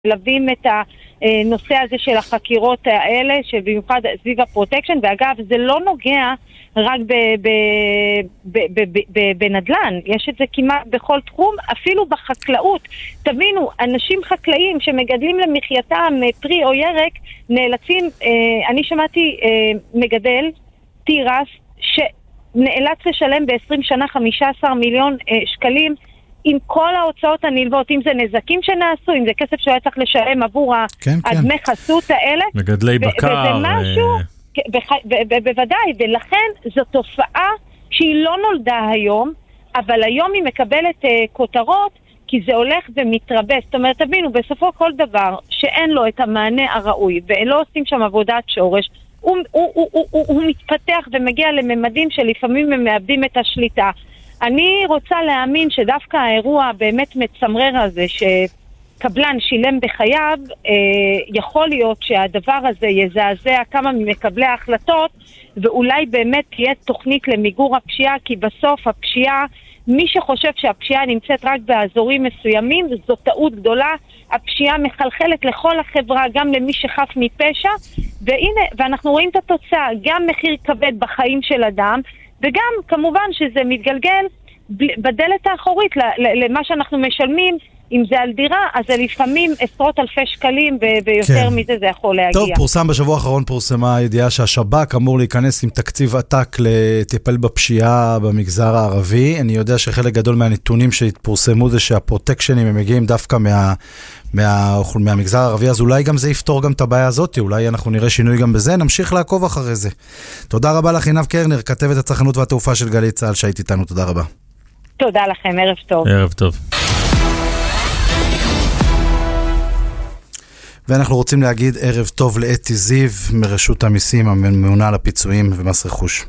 מלווים את הנושא הזה של החקירות האלה, שבמיוחד סביב הפרוטקשן, ואגב זה לא נוגע רק בנדל"ן, יש את זה כמעט בכל תחום, אפילו בחקלאות. תבינו, אנשים חקלאים שמגדלים למחייתם פרי או ירק, נאלצים, אני שמעתי מגדל תירס שנאלץ לשלם ב-20 שנה 15 מיליון שקלים, עם כל ההוצאות הנלוות, אם זה נזקים שנעשו, אם זה כסף שהוא היה צריך לשלם עבור הדמי חסות האלה. מגדלי בקר. וזה משהו, בוודאי, ולכן זו תופעה שהיא לא נולדה היום, אבל היום היא מקבלת כותרות, כי זה הולך ומתרבה. זאת אומרת, תבינו, בסופו כל דבר שאין לו את המענה הראוי, ולא עושים שם עבודת שורש, הוא מתפתח ומגיע לממדים שלפעמים הם מאבדים את השליטה. אני רוצה להאמין שדווקא האירוע באמת מצמרר הזה שקבלן שילם בחייו, יכול להיות שהדבר הזה יזעזע כמה ממקבלי ההחלטות, ואולי באמת תהיה תוכנית למיגור הפשיעה, כי בסוף הפשיעה, מי שחושב שהפשיעה נמצאת רק באזורים מסוימים, זו טעות גדולה. הפשיעה מחלחלת לכל החברה, גם למי שחף מפשע, והנה, ואנחנו רואים את התוצאה, גם מחיר כבד בחיים של אדם, וגם כמובן שזה מתגלגל בדלת האחורית למה שאנחנו משלמים, אם זה על דירה, אז זה לפעמים עשרות אלפי שקלים, ויותר מזה זה יכול להגיע. טוב, פורסם בשבוע האחרון, פורסמה הידיעה שהשב"כ אמור להיכנס עם תקציב עתק לטפל בפשיעה במגזר הערבי. אני יודע שחלק גדול מהנתונים שהתפורסמו זה שהפרוטקשנים הם מגיעים דווקא מהמגזר הערבי, אז אולי גם זה יפתור גם את הבעיה הזאת, אולי אנחנו נראה שינוי גם בזה, נמשיך לעקוב אחרי זה. תודה רבה לך עינב קרנר, כתבת הצרכנות והתעופה של גלי צה"ל שהיית איתנו, תודה רבה. תודה לכם, ערב טוב. ערב טוב. ואנחנו רוצים להגיד ערב טוב לאתי זיו מרשות המיסים, הממונה על הפיצויים ומס רכוש.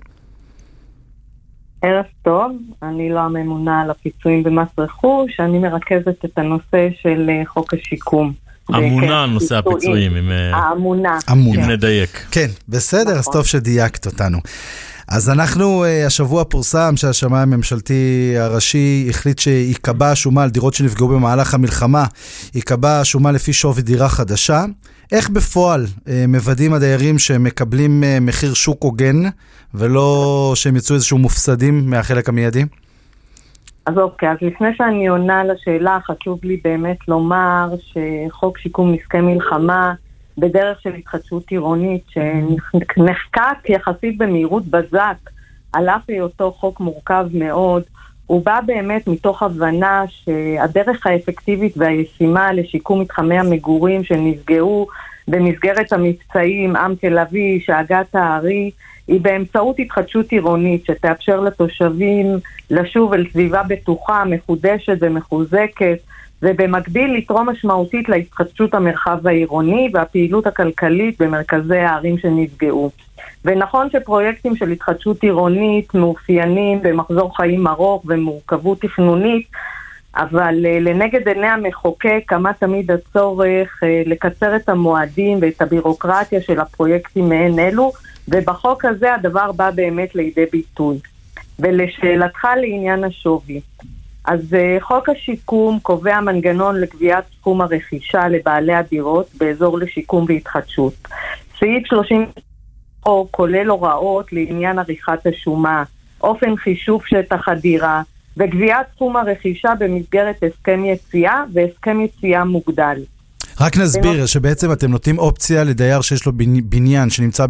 ערב טוב, אני לא הממונה על הפיצויים ומס רכוש, אני מרכזת את הנושא של חוק השיקום. אמונה על נושא הפיצויים, אם נדייק. כן, בסדר, אז טוב שדייקת אותנו. אז אנחנו, השבוע פורסם שהשמאי הממשלתי הראשי החליט שיקבע שומה על דירות שנפגעו במהלך המלחמה, יקבע שומה לפי שווי דירה חדשה. איך בפועל מוודאים הדיירים שמקבלים מחיר שוק הוגן, ולא שהם יצאו איזשהו מופסדים מהחלק המיידי? אז אוקיי, אז לפני שאני עונה לשאלה, חשוב לי באמת לומר שחוק שיקום נזקי מלחמה, בדרך של התחדשות עירונית שנחקק יחסית במהירות בזק, על אף היותו חוק מורכב מאוד, הוא בא באמת מתוך הבנה שהדרך האפקטיבית והישימה לשיקום מתחמי המגורים שנפגעו במסגרת המבצעים עם תל אביב, שאגת הערי, היא באמצעות התחדשות עירונית שתאפשר לתושבים לשוב אל סביבה בטוחה, מחודשת ומחוזקת, ובמקביל לתרום משמעותית להתחדשות המרחב העירוני והפעילות הכלכלית במרכזי הערים שנפגעו. ונכון שפרויקטים של התחדשות עירונית מאופיינים במחזור חיים ארוך ומורכבות תכנונית, אבל לנגד עיני המחוקק קמה תמיד הצורך לקצר את המועדים ואת הבירוקרטיה של הפרויקטים מהן אלו, ובחוק הזה הדבר בא באמת לידי ביטוי. ולשאלתך לעניין השווי, אז חוק השיקום קובע מנגנון לקביעת סכום הרכישה לבעלי הדירות באזור לשיקום והתחדשות. סעיף 30 כולל הוראות לעניין עריכת השומה, אופן חישוב שטח הדירה, וקביעת סכום הרכישה במסגרת הסכם יציאה והסכם יציאה מוגדל. רק נסביר שבעצם אתם נותנים אופציה לדייר שיש לו בניין שנמצא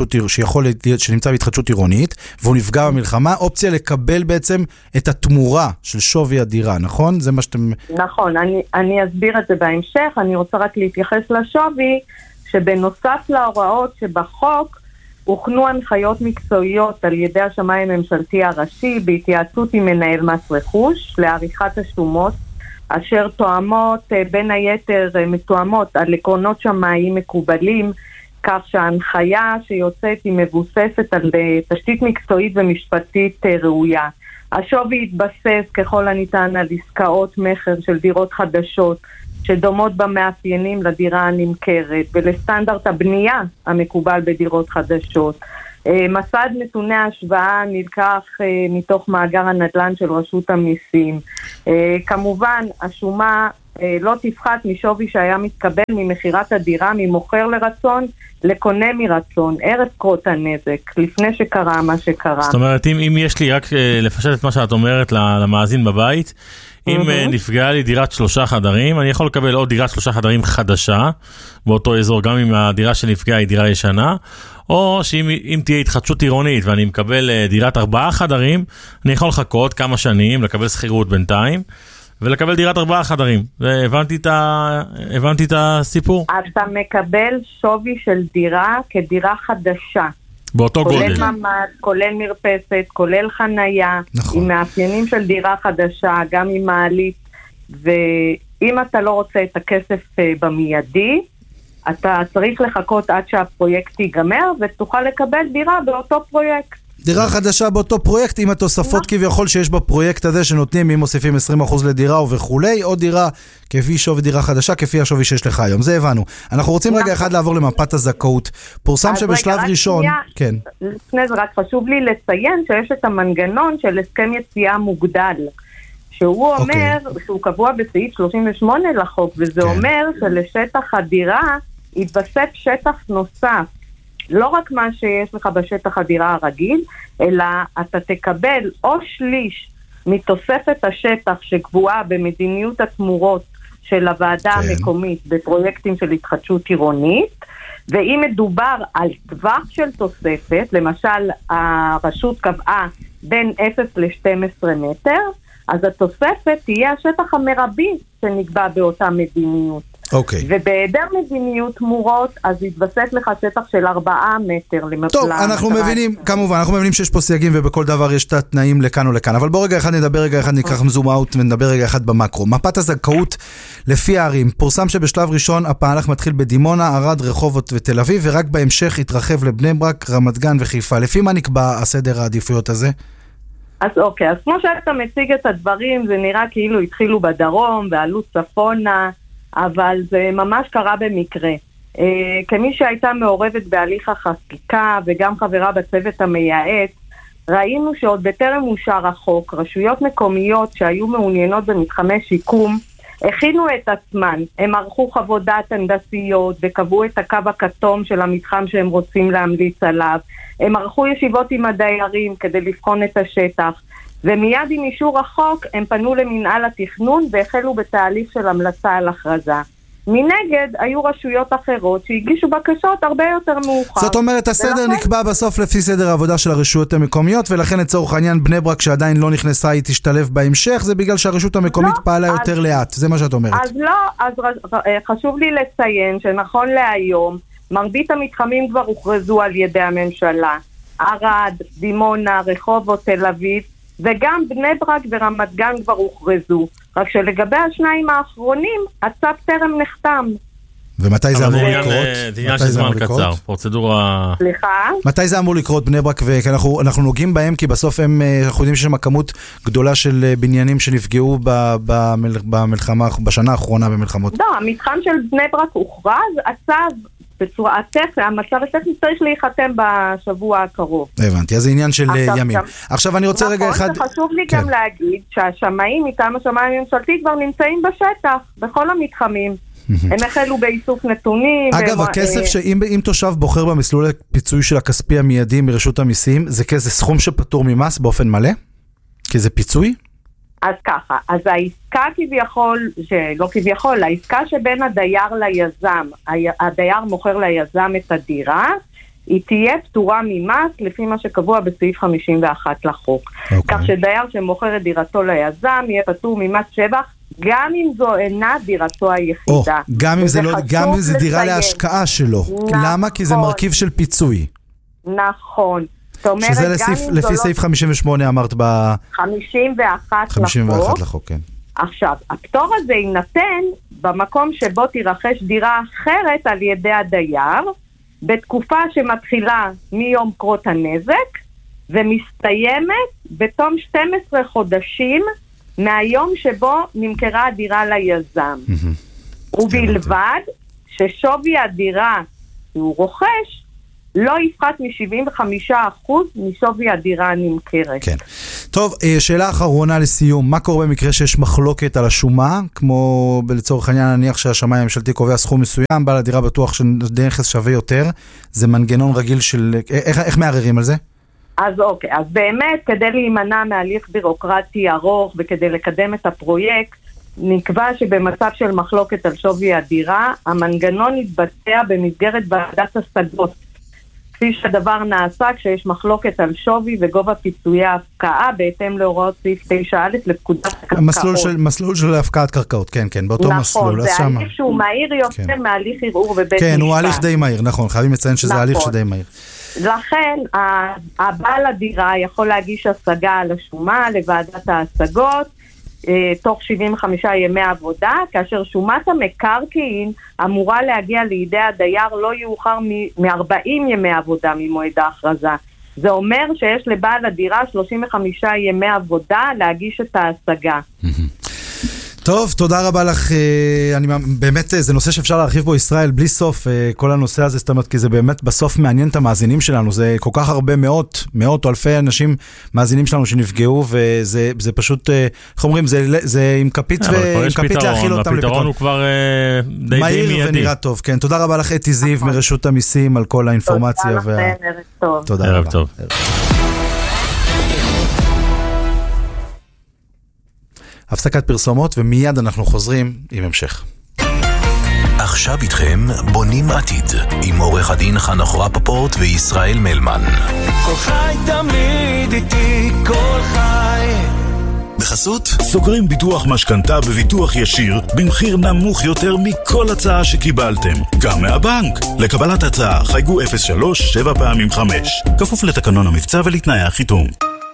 בהתחדשות עירונית, והוא נפגע במלחמה, אופציה לקבל בעצם את התמורה של שווי הדירה, נכון? זה מה שאתם... נכון, אני אסביר את זה בהמשך, אני רוצה רק להתייחס לשווי, שבנוסף להוראות שבחוק, הוכנו הנחיות מקצועיות על ידי השמאי הממשלתי הראשי, בהתייעצות עם מנהל מס רכוש, לעריכת השומות, אשר תואמות, בין היתר מתואמות על עקרונות שמאיים מקובלים, כך שההנחיה שיוצאת היא מבוססת על תשתית מקצועית ומשפטית ראויה. השווי יתבסס ככל הניתן על עסקאות מחר של דירות חדשות, שדומות במאפיינים לדירה הנמכרת, ולסטנדרט הבנייה המקובל בדירות חדשות. מסד נתוני ההשוואה נלקח מתוך מאגר הנדל"ן של רשות המיסים. כמובן, השומה לא תפחת משווי שהיה מתקבל ממחירת הדירה ממוכר לרצון לקונה מרצון, ערב קרות הנזק, לפני שקרה מה שקרה. זאת אומרת, אם יש לי רק לפשט את מה שאת אומרת למאזין בבית, אם נפגעה לי דירת 3 חדרים, אני יכול לקבל עוד דירת 3 חדרים חדשה, באותו אזור, גם אם הדירה שנפגעה היא דירה ישנה, או שאם תהיה התחדשות עירונית, ואני מקבל דירת 4 חדרים, אני יכול לחכות כמה שנים, לקבל שכירות בינתיים, ולקבל דירת 4 חדרים. הבנתי את הסיפור? אתה מקבל שווי של דירה כדירה חדשה. באותו גודל. כולל ממ"ד, כולל מרפסת, כולל חנייה, נכון. עם מאפיינים של דירה חדשה, גם עם מעלית, ואם אתה לא רוצה את הכסף במיידי, אתה צריך לחכות עד שהפרויקט ייגמר, ותוכל לקבל דירה באותו פרויקט. דירה חדשה באותו פרויקט, עם התוספות כביכול שיש בפרויקט הזה, שנותנים, אם מוסיפים 20% לדירה וכולי, או דירה כפי שווי דירה חדשה, כפי השווי שיש לך היום. זה הבנו. אנחנו רוצים רגע אחד לעבור למפת הזכאות. פורסם שבשלב ראשון... כן. לפני זה רק חשוב לי לציין שיש את המנגנון של הסכם יציאה מוגדל, שהוא אומר, שהוא קבוע בסעיף 38 לחוק, וזה אומר שלשטח הדירה יתווסף שטח נוסף. לא רק מה שיש לך בשטח הדירה הרגיל, אלא אתה תקבל או שליש מתוספת השטח שקבועה במדיניות התמורות של הוועדה המקומית בפרויקטים של התחדשות עירונית, ואם מדובר על טווח של תוספת, למשל הרשות קבעה בין 0 ל-12 מטר, אז התוספת תהיה השטח המרבי שנקבע באותה מדיניות. ובהיעדר מדיניות תמורות, אז יתווסף לך שטח של 4 מטר. טוב, אנחנו מבינים, כמובן, אנחנו מבינים שיש פה סייגים ובכל דבר יש את התנאים לכאן או לכאן, אבל בוא רגע אחד נדבר רגע אחד, ניקח מזום אאוט ונדבר רגע אחד במקרו. מפת הזכאות לפי הערים, פורסם שבשלב ראשון הפענח מתחיל בדימונה, ערד, רחובות ותל אביב, ורק בהמשך יתרחב לבני ברק, רמת גן וחיפה. לפי מה נקבע הסדר העדיפויות הזה? אז אוקיי, אז כמו שאתה מציג את הדברים, זה נראה כאילו התחילו בדרום ועלו צפונה, אבל זה ממש קרה במקרה. כמי שהייתה מעורבת בהליך החקיקה וגם חברה בצוות המייעץ, ראינו שעוד בטרם אושר החוק, רשויות מקומיות שהיו מעוניינות במתחמי שיקום, הכינו את עצמן, הם ערכו חוות דעת הנדסיות וקבעו את הקו הכתום של המתחם שהם רוצים להמליץ עליו, הם ערכו ישיבות עם הדיירים כדי לבחון את השטח, ומיד עם אישור החוק הם פנו למנהל התכנון והחלו בתהליך של המלצה על הכרזה. מנגד, היו רשויות אחרות שהגישו בקשות הרבה יותר מאוחר. זאת אומרת, הסדר נקבע בסוף לפי סדר העבודה של הרשויות המקומיות, ולכן לצורך העניין בני ברק שעדיין לא נכנסה היא תשתלב בהמשך, זה בגלל שהרשות המקומית פעלה יותר לאט, זה מה שאת אומרת. אז לא, אז חשוב לי לציין שנכון להיום, מרבית המתחמים כבר הוכרזו על ידי הממשלה. ערד, דימונה, רחובות, תל אביב, וגם בני ברק ורמת גן כבר הוכרזו. רק שלגבי השניים האחרונים, הצו טרם נחתם. ומתי זה אמור לקרות? זה עניין של זמן קצר, פרוצדורה... סליחה? מתי זה אמור לקרות בני ברק? ואנחנו נוגעים בהם, כי בסוף אנחנו יודעים שיש כמות גדולה של בניינים שנפגעו במלחמה, בשנה האחרונה במלחמות. לא, המתחם של בני ברק הוכרז, הצו בצורה המצב הטכני צריך להיחתם בשבוע הקרוב. הבנתי, אז זה עניין של ימים. עכשיו אני רוצה רגע אחד... נכון, וחשוב לי גם להגיד שהשמאים מטעם השמאים הממשלתי כבר נמצאים בשטח, בכל המתחמים. הם החלו באיסוף נתונים. אגב, הכסף שאם תושב בוחר במסלול הפיצוי של הכספי המיידי מרשות המיסים, זה סכום שפטור ממס באופן מלא? כי זה פיצוי? אז ככה, אז העסקה כביכול, לא כביכול, העסקה שבין הדייר ליזם, הדייר מוכר ליזם את הדירה, היא תהיה פטורה ממס לפי מה שקבוע בסעיף 51 לחוק. כך שדייר שמוכר את דירתו ליזם יהיה פטור ממס שבח, גם אם זו אינה דירתו היחידה. גם אם זה דירה להשקעה שלו. למה? כי זה מרכיב של פיצוי. נכון. שזה לפי סעיף 58 אמרת ב... 51 לחוק, כן. עכשיו, הפטור הזה יינתן במקום שבו תירכש דירה אחרת על ידי הדייר, בתקופה שמתחילה מיום קרות הנזק, ומסתיימת בתום 12 חודשים מהיום שבו נמכרה הדירה ליזם. ובלבד ששווי הדירה שהוא רוכש לא יפחת מ-75% משווי הדירה הנמכרת. כן. טוב, שאלה אחרונה לסיום, מה קורה במקרה שיש מחלוקת על השומה, כמו לצורך העניין נניח שהשמאי הממשלתי קובע סכום מסוים, בעל הדירה בטוח שנכס שווה יותר, זה מנגנון רגיל של, איך מערערים על זה? אז אוקיי, אז באמת כדי להימנע מהליך בירוקרטי ארוך וכדי לקדם את הפרויקט, נקבע שבמצב של מחלוקת על שווי הדירה, המנגנון יתבצע במסגרת ועדת השגות, כפי שהדבר נעשה כשיש מחלוקת על שווי וגובה פיצויי ההפקעה, בהתאם להוראות סעיף 9א לפקודת הקרקעות. מסלול של הפקעת קרקעות, כן, כן, באותו מסלול. נכון, זה הליך שהוא מהיר יותר מהליך ערעור בבית משפט. כן, הוא הליך די מהיר, נכון, חייבים לציין שזה הליך שדי מהיר. לכן, הבעל הדירה יכול להגיש השגה על השומה לוועדת ההשגות, תוך 75 ימי עבודה, כאשר שומת המקרקעין אמורה להגיע לידי הדייר לא יאוחר מ-40 ימי עבודה ממועד ההכרזה. זה אומר שיש לבעל הדירה 35 ימי עבודה להגיש את ההשגה. טוב, תודה רבה לך, באמת זה נושא שאפשר להרחיב בו ישראל בלי סוף, כל הנושא הזה, זאת אומרת, כי זה באמת בסוף מעניין את המאזינים שלנו, זה כל כך הרבה מאות או אלפי אנשים מאזינים שלנו שנפגעו, וזה פשוט, איך אומרים, זה עם כפית להכיל אותם לפתרון. הפתרון הוא כבר די מיידי. מהיר ונראה טוב, כן, תודה רבה לך אתי זיו מרשות המיסים על כל האינפורמציה. תודה לכם, ערב טוב. תודה רבה. הפסקת פרסומות ומיד אנחנו חוזרים עם המשך. עכשיו איתכם בונים עתיד עם עורך הדין חנוך רפפורט וישראל מלמן. כל חי תמיד איתי, כל חי. בחסות סוגרים ביטוח משכנתה בביטוח ישיר במחיר נמוך יותר מכל הצעה שקיבלתם, גם מהבנק. לקבלת הצעה חייגו 03 7 פעמים 5, כפוף לתקנון המבצע ולתנאי החיתום.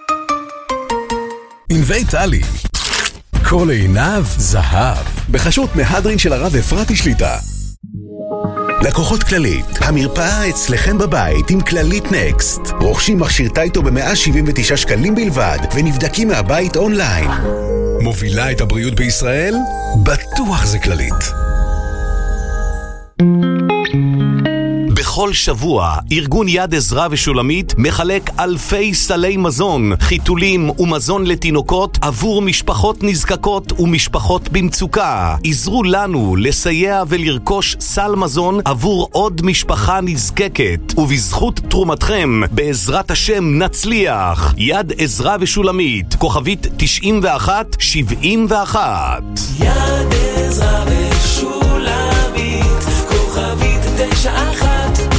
ענבי טלי, כל עיניו זהב, בחשות מהדרין של הרב אפרתי שליטה. לקוחות כללית, המרפאה אצלכם בבית עם כללית נקסט. רוכשים מכשיר טייטו ב-179 שקלים בלבד ונבדקים מהבית אונליין. מובילה את הבריאות בישראל? בטוח זה כללית. בכל שבוע, ארגון יד עזרה ושולמית מחלק אלפי סלי מזון, חיתולים ומזון לתינוקות עבור משפחות נזקקות ומשפחות במצוקה. עזרו לנו לסייע ולרכוש סל מזון עבור עוד משפחה נזקקת, ובזכות תרומתכם, בעזרת השם נצליח. יד עזרה ושולמית, כוכבית 9171. יד עזרה ושולמית, כוכבית 9171.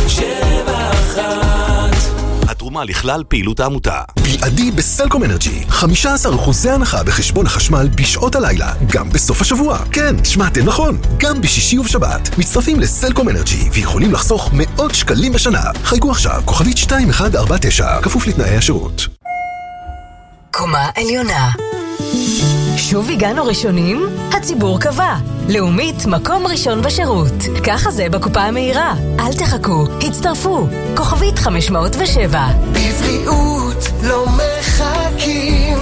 התרומה לכלל פעילות העמותה. בלעדי בסלקום אנרג'י, 15% הנחה בחשבון החשמל בשעות הלילה, גם בסוף השבוע. כן, שמעתם נכון, גם בשישי ובשבת. מצטרפים לסלקום אנרג'י ויכולים לחסוך מאות שקלים בשנה. חייגו עכשיו, כוכבית 2149, כפוף לתנאי השירות. קומה עליונה. שוב הגענו ראשונים? הציבור קבע. לאומית מקום ראשון בשירות. ככה זה בקופה המהירה. אל תחכו, הצטרפו. כוכבית 507. בבריאות לא מחכים.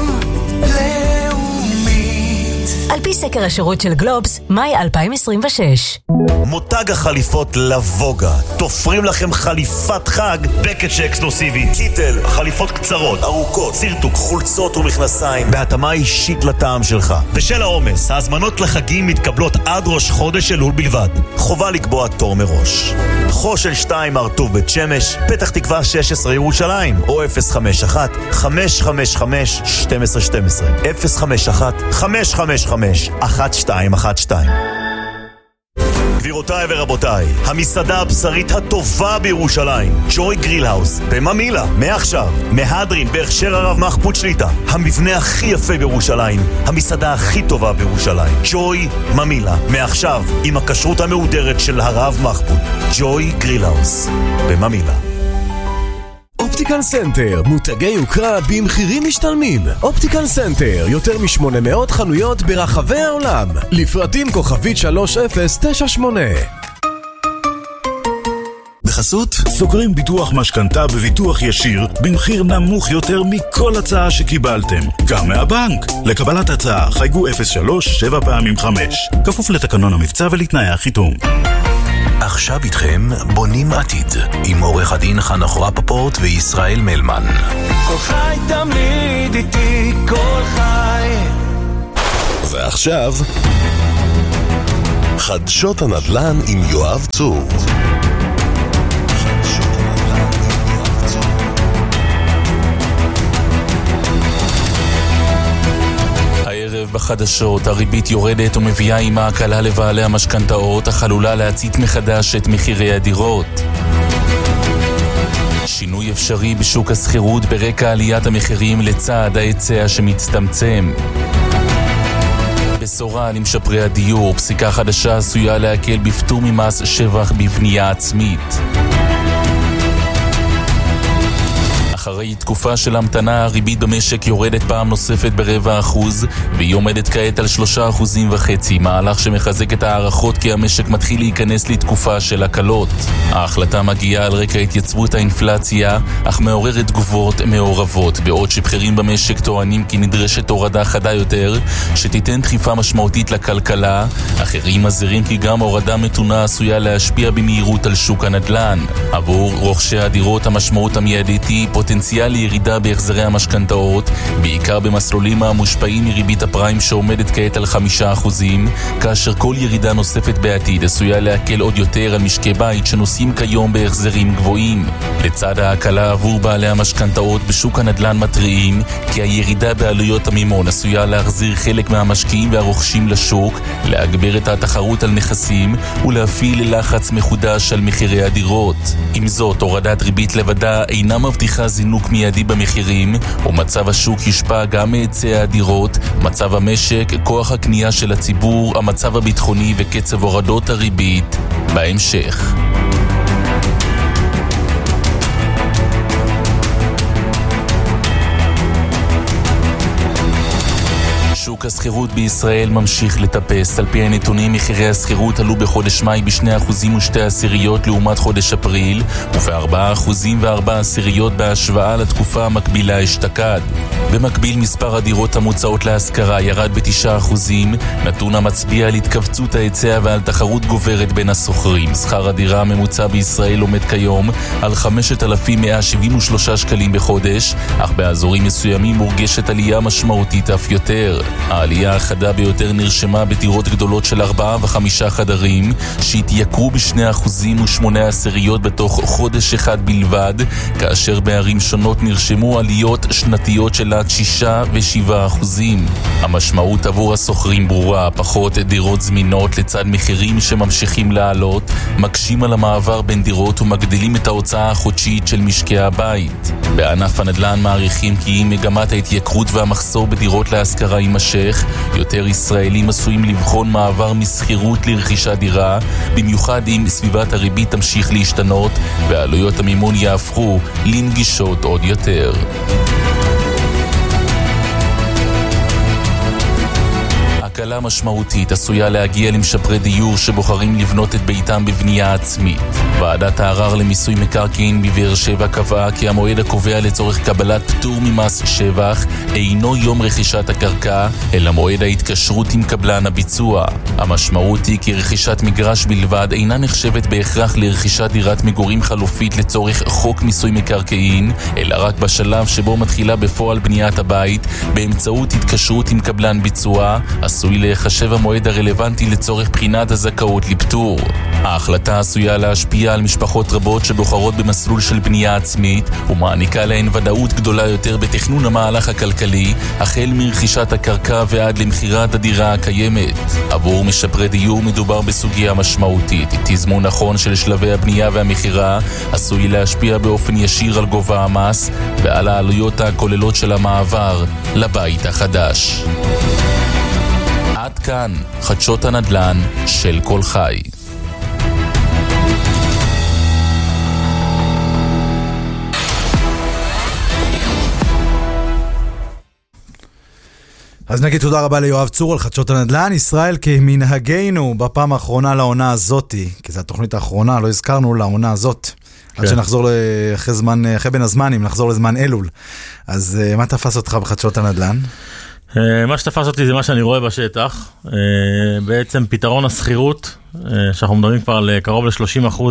לאומית. על פי סקר השירות של גלובס, מאי 2026. מותג החליפות לבוגה. תופרים לכם חליפת חג בקטש אקסקלוסיבי. קיטל, חליפות קצרות, ארוכות, סירטוק, חולצות ומכנסיים, בהתאמה אישית לטעם שלך. בשל העומס, ההזמנות לחגים מתקבלות עד ראש חודש אלול בלבד. חובה לקבוע תור מראש. חושן 2 ארטוב בית שמש, פתח תקווה 16 ירושלים, או 051-555-1212. גבירותיי ורבותיי, המסעדה הבשרית הטובה בירושלים, ג'וי גרילהאוס, בממילה, מעכשיו, מהדרין בהכשר הרב מחפוד שליטה, המבנה הכי יפה בירושלים, המסעדה הכי טובה בירושלים, ג'וי ממילה, מעכשיו, עם הכשרות המהודרת של הרב מחפוד, ג'וי גרילהאוס, בממילה. אופטיקל סנטר, מותגי יוקרה במחירים משתלמים. אופטיקל סנטר, יותר מ-800 חנויות ברחבי העולם. לפרטים כוכבית 3098. בחסות סוגרים ביטוח משכנתה בביטוח ישיר במחיר נמוך יותר מכל הצעה שקיבלתם, גם מהבנק. לקבלת הצעה חייגו 03 7 פעמים 5, כפוף לתקנון המבצע ולתנאי החיתום. ועכשיו איתכם בונים עתיד, עם עורך הדין חנוך רפפורט וישראל מלמן. כל חי תמיד איתי, כל חי. ועכשיו חדשות הנדל"ן עם יואב צור. בחדשות, הריבית יורדת ומביאה עימה הקלה לבעלי המשכנתאות, אך עלולה להצית מחדש את מחירי הדירות. שינוי אפשרי בשוק השכירות ברקע עליית המחירים לצד ההיצע שמצטמצם. בשורה על משפרי הדיור, פסיקה חדשה עשויה להקל בפטור ממס שבח בבנייה עצמית. אחרי תקופה של המתנה, הריבית במשק יורדת פעם נוספת ב0.25%, והיא עומדת כעת על 3.5%, מהלך שמחזק את הערכות כי המשק מתחיל להיכנס לתקופה של הקלות. ההחלטה מגיעה על רקע התייצבות האינפלציה, אך מעוררת תגובות מעורבות, בעוד שבכירים במשק טוענים כי נדרשת הורדה חדה יותר, שתיתן דחיפה משמעותית לכלכלה. אחרים מזהירים כי גם הורדה מתונה עשויה להשפיע במהירות על שוק הנדל"ן. עבור רוכשי הדירות המשמעות המיידית היא פוטנציאל לירידה בהחזרי המשכנתאות, בעיקר במסלולים המושפעים מריבית הפריים שעומדת כעת על 5%, כאשר כל ירידה נוספת בעתיד עשויה להקל עוד יותר על משקי בית שנושאים כיום בהחזרים גבוהים. לצד ההקלה עבור בעלי המשכנתאות בשוק הנדל"ן מתריעים כי הירידה בעלויות המימון עשויה להחזיר חלק מהמשקיעים והרוכשים לשוק, להגבר את התחרות על נכסים ולהפעיל לחץ מחודש על מחירי הדירות. עם זאת, הורדת ריבית לבדה אינה מבטיחה זינוק מיידי במחירים, ומצב השוק יושפע גם מהיצע הדירות, מצב המשק, כוח הקנייה של הציבור, המצב הביטחוני וקצב הורדות הריבית בהמשך. שוק השכירות בישראל ממשיך לטפס. על פי הנתונים, מחירי השכירות עלו בחודש מאי ב2.2% לעומת חודש אפריל, וב4.4% בהשוואה לתקופה המקבילה אשתקד. במקביל, מספר הדירות המוצעות להשכרה ירד ב9%, נתון המצביע על התכווצות ההיצע ועל תחרות גוברת בין השוכרים. שכר הדירה הממוצע בישראל עומד כיום על 5,173 שקלים בחודש, אך באזורים מסוימים מורגשת עלייה משמעותית אף יותר. העלייה החדה ביותר נרשמה בדירות גדולות של 4 ו5 חדרים, שהתייקרו ב2.8% בתוך חודש אחד בלבד, כאשר בערים שונות נרשמו עליות שנתיות של עד 6 ו7%. המשמעות עבור השוכרים ברורה, פחות דירות זמינות לצד מחירים שממשיכים לעלות, מקשים על המעבר בין דירות ומגדילים את ההוצאה החודשית של משקי הבית. בענף הנדל"ן מעריכים כי עם מגמת ההתייקרות והמחסור בדירות להשכרה יימשך, יותר ישראלים עשויים לבחון מעבר מסחירות לרכישת דירה, במיוחד אם סביבת הריבית תמשיך להשתנות ועלויות המימון יהפכו לנגישות עוד יותר. הקלה משמעותית עשויה להגיע למשפרי דיור שבוחרים לבנות את ביתם בבנייה עצמית. ועדת הערר למיסוי מקרקעין בבאר שבע קבעה כי המועד הקובע לצורך קבלת פטור ממס שבח אינו יום רכישת הקרקע, אלא מועד ההתקשרות עם קבלן הביצוע. המשמעות היא כי רכישת מגרש בלבד אינה נחשבת בהכרח לרכישת דירת מגורים חלופית לצורך חוק מיסוי מקרקעין, אלא רק בשלב שבו מתחילה בפועל בניית הבית באמצעות התקשרות עם קבלן ביצוע, עשוי להיחשב המועד הרלוונטי לצורך בחינת הזכאות לפטור. ההחלטה עשויה להשפיע על משפחות רבות שבוחרות במסלול של בנייה עצמית, ומעניקה להן ודאות גדולה יותר בתכנון המהלך הכלכלי, החל מרכישת הקרקע ועד למחירת הדירה הקיימת. עבור משפרי דיור מדובר בסוגיה משמעותית. תזמון נכון של שלבי הבנייה והמחירה עשוי להשפיע באופן ישיר על גובה המס ועל העלויות הכוללות של המעבר לבית החדש. עד כאן חדשות הנדל"ן של כל חי. אז נגיד תודה רבה ליואב צור על חדשות הנדל"ן. ישראל, כמנהגנו בפעם האחרונה לעונה הזאת, כי זו התוכנית האחרונה, לא הזכרנו לעונה הזאת, עד שנחזור אחרי בין הזמנים, נחזור לזמן אלול. אז מה תפס אותך בחדשות הנדל"ן? מה שתפס אותי זה מה שאני רואה בשטח, בעצם פתרון הסחירות, שאנחנו מדברים כבר על קרוב ל-30%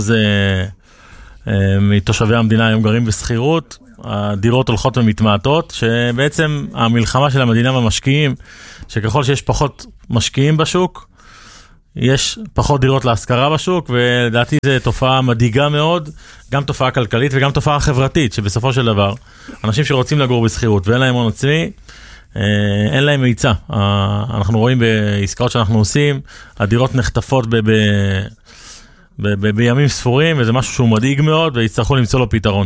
מתושבי המדינה היום גרים בסחירות, הדירות הולכות ומתמעטות, שבעצם המלחמה של המדינה במשקיעים, שככל שיש פחות משקיעים בשוק, יש פחות דירות להשכרה בשוק, ולדעתי זו תופעה מדאיגה מאוד, גם תופעה כלכלית וגם תופעה חברתית, שבסופו של דבר, אנשים שרוצים לגור בסחירות ואין להם הון עצמי, אין להם מיצה. אנחנו רואים בעסקאות שאנחנו עושים, הדירות נחטפות בימים ספורים, וזה משהו שהוא מדאיג מאוד, ויצטרכו למצוא לו פתרון.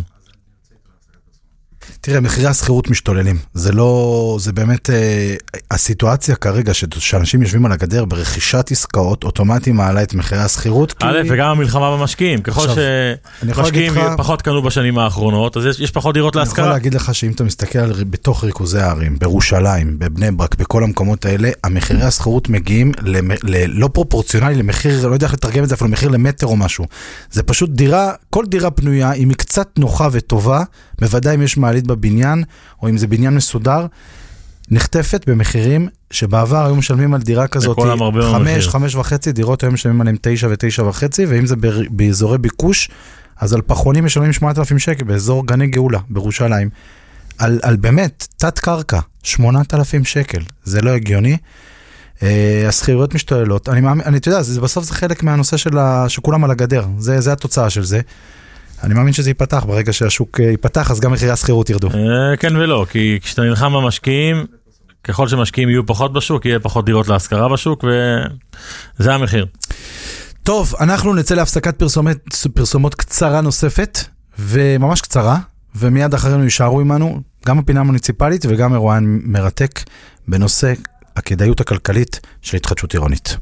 תראה, מחירי הסחירות משתוללים. זה לא, זה באמת, הסיטואציה כרגע שאנשים יושבים על הגדר ברכישת עסקאות, אוטומטי מעלה את מחירי הסחירות. וגם המלחמה במשקיעים. ככל שמשקיעים פחות קנו בשנים האחרונות, אז יש פחות דירות להשכרה. אני יכול להגיד לך שאם אתה מסתכל בתוך ריכוזי הערים, בירושלים, בבני ברק, בכל המקומות האלה, המחירי הסחירות מגיעים לא פרופורציונלי למחיר, לא יודע איך לתרגם את זה, אפילו מחיר למטר או משהו. זה פשוט דירה, כל דירה פנויה, אם היא קצת נוחה וטובה, בוודאי אם יש מעלית בבניין, או אם זה בניין מסודר, נחטפת במחירים שבעבר היו משלמים על דירה כזאת 5.5 דירות, היום משלמים עליהם 9 ו9.5, ואם זה באזורי ביקוש, אז על פחונים משלמים 8,000 שקל, באזור גני גאולה, בירושלים, על באמת, תת קרקע, 8,000 שקל, זה לא הגיוני, הסחירויות משתוללות, אני יודע, בסוף זה חלק מהנושא שכולם על הגדר, זה התוצאה של זה, אני מאמין שזה ייפתח, ברגע שהשוק ייפתח, אז גם מחירי הסחירות ירדו. כן ולא, כי כשאתה נלחם במשקיעים, ככל שמשקיעים יהיו פחות בשוק, יהיה פחות דירות להשכרה בשוק, וזה המחיר. טוב, אנחנו נצא להפסקת פרסומות קצרה נוספת, וממש קצרה, ומיד אחרינו יישארו עמנו, גם הפינה המוניציפלית וגם אירוען מרתק, בנושא הכדאיות הכלכלית של התחדשות עירונית.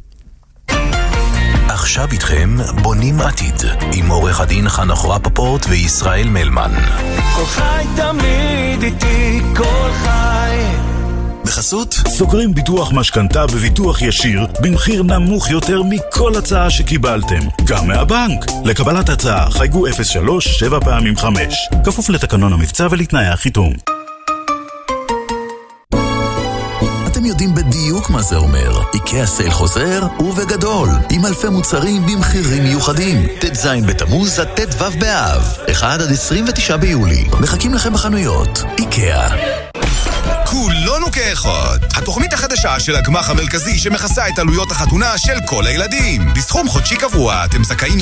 עכשיו איתכם בונים עתיד עם עורך הדין חנוך רפפורט וישראל מלמן. כל חי תמיד איתי, כל חי. בחסות סוגרים ביטוח משכנתה בביטוח ישיר במחיר נמוך יותר מכל הצעה שקיבלתם, גם מהבנק. לקבלת הצעה חייגו 03 7 פעמים 5, כפוף לתקנון המבצע ולתנאי החיתום. אתם יודעים בדיוק מה זה אומר. איקאה סייל חוזר ובגדול, עם אלפי מוצרים במחירים מיוחדים. ט"ז בתמוז עד ט"ו באב, 1 עד 29 ביולי. מחכים לכם בחנויות. איקאה. כולנו כאחד. התוכנית החדשה של הגמ"ח המרכזי שמכסה את עלויות החתונה של כל הילדים. בסכום חודשי קבוע אתם זכאים